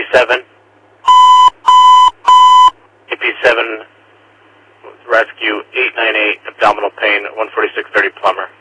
AP7. AP7, rescue 898, abdominal pain, 14630 plumber.